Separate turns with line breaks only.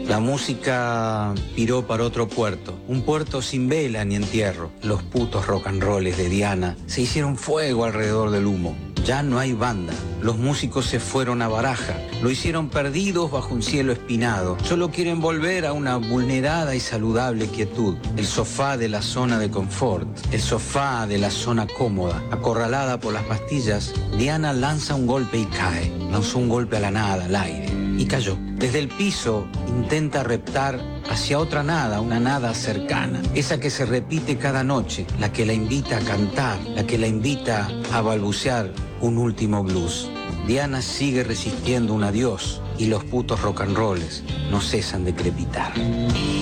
La música piró para otro puerto, un puerto sin vela ni entierro. Los putos rock and rolls de Diana se hicieron fuego alrededor del humo. Ya no hay banda, los músicos se fueron a Baraja, lo hicieron perdidos bajo un cielo espinado. Solo quieren volver a una vulnerada y saludable quietud. El sofá de la zona de confort, el sofá de la zona cómoda. Acorralada por las pastillas, Diana lanza un golpe y cae. Lanzó un golpe a la nada, al aire, y cayó. Desde el piso intenta reptar hacia otra nada, una nada cercana, esa que se repite cada noche, la que la invita a cantar, la que la invita a balbucear un último blues. Diana sigue resistiendo un adiós y los putos rock and rolls no cesan de crepitar.